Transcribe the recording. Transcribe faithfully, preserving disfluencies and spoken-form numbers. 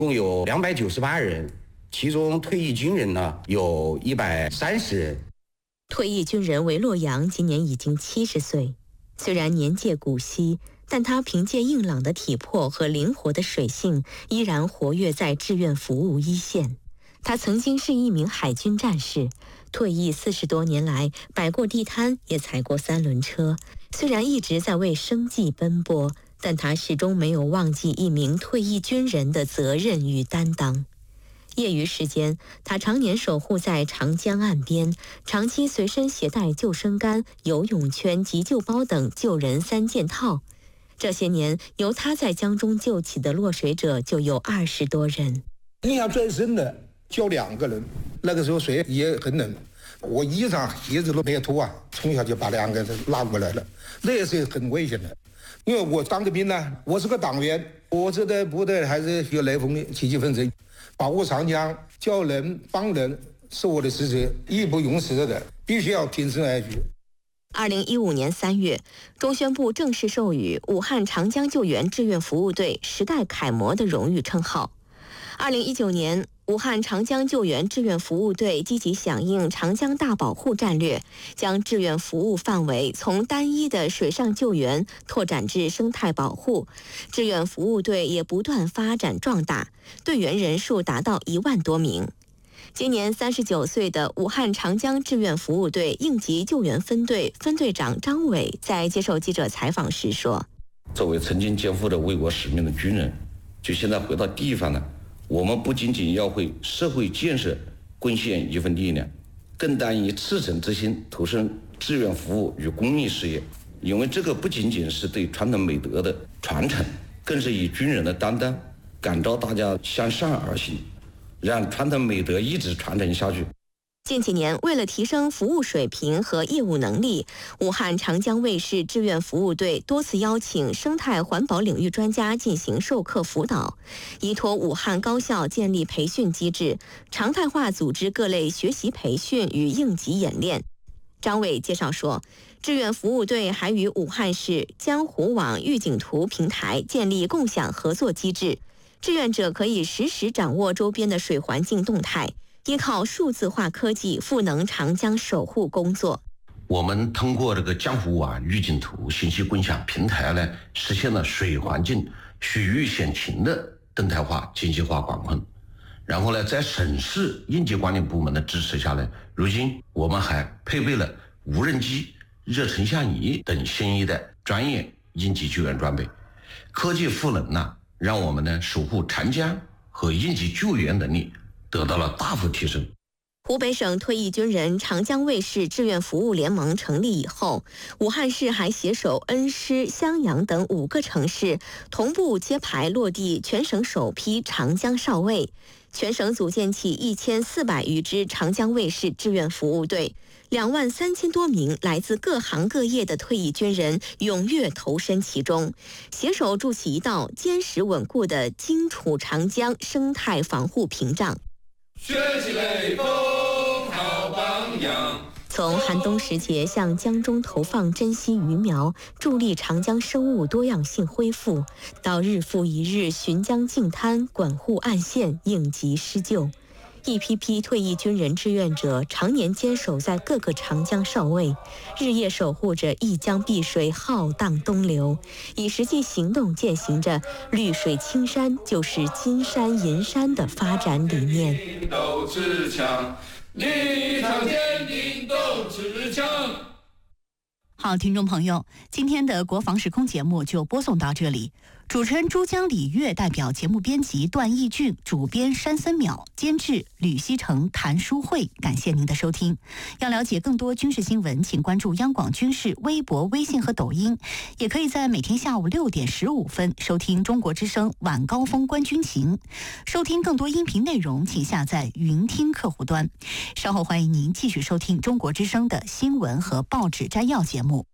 共有两百九十八人，其中退役军人呢有一百三十人。 退役军人韦洛阳今年已经七十岁，虽然年届古稀，但他凭借硬朗的体魄和灵活的水性，依然活跃在志愿服务一线。他曾经是一名海军战士，退役四十多年来，摆过地摊，也踩过三轮车。虽然一直在为生计奔波，但他始终没有忘记一名退役军人的责任与担当。业余时间，他常年守护在长江岸边，长期随身携带救生杆、游泳圈、急救包等救人三件套。这些年，由他在江中救起的落水者就有二十多人。 印象最深的救两个人，那个时候水也很冷，我衣裳鞋子都没有脱啊，从小就把两个人拉过来了，那也是很危险的。因为我当个兵呢，我是个党员，我这个部队还是有雷锋积极分子，保护长江、救人、帮人是我的职责，义不容辞的，必须要挺身而出。 二零一五年三月，中宣部正式授予武汉长江救援志愿服务队时代楷模的荣誉称号。二零一九年，武汉长江救援志愿服务队积极响应长江大保护战略，将志愿服务范围从单一的水上救援拓展至生态保护。志愿服务队也不断发展壮大，队员人数达到一万多名。今年三十九岁的武汉长江志愿服务队应急救援分队分队长张伟在接受记者采访时说：“ 作为曾经肩负着为国使命的军人，就现在回到地方呢，我们不仅仅要为社会建设贡献一份力量，更当以赤诚之心投身志愿服务与公益事业。因为这个不仅仅是对传统美德的传承，更是以军人的担当，感召大家向善而行，让传统美德一直传承下去。” 近几年，为了提升服务水平和业务能力，武汉长江卫视志愿服务队多次邀请生态环保领域专家进行授课辅导，依托武汉高校建立培训机制，常态化组织各类学习培训与应急演练。张伟介绍说，志愿服务队还与武汉市江湖网预警图平台建立共享合作机制，志愿者可以实时掌握周边的水环境动态，依靠数字化科技赋能长江守护工作。 我们通过这个江湖网预警图信息共享平台呢，实现了水环境水域险情的动态化、经济化管控。然后呢，在省市应急管理部门的支持下呢，如今我们还配备了无人机、热成像仪等新一代专业应急救援装备。科技赋能呢，让我们呢守护长江和应急救援能力得到了大幅提升。 湖北省退役军人长江卫视志愿服务联盟成立以后，武汉市还携手恩施、襄阳等五个城市，同步揭牌落地全省首批长江少尉。全省组建起一千四百余支长江卫视志愿服务队，两万三千多名来自各行各业的退役军人踊跃投身其中，携手筑起一道坚实稳固的荆楚长江生态防护屏障。 学习雷锋好榜样。 从寒冬时节向江中投放珍稀鱼苗，助力长江生物多样性恢复，到日复一日巡江净滩、管护岸线、应急施救，一批批退役军人志愿者常年坚守在各个长江哨位，日夜守护着一江碧水浩荡东流，以实际行动践行着绿水青山就是金山银山的发展理念。 斗志强，立场坚定，斗志强。 好，听众朋友，今天的国防时空节目就播送到这里。主持人珠江李月代表节目编辑段义俊，主编山森淼，监制吕希成、谭淑慧，感谢您的收听。要了解更多军事新闻，请关注央广军事微博、微信和抖音，也可以在每天下午六点十五分收听中国之声晚高峰观军情。收听更多音频内容，请下载云听客户端。稍后欢迎您继续收听中国之声的新闻和报纸摘要节目。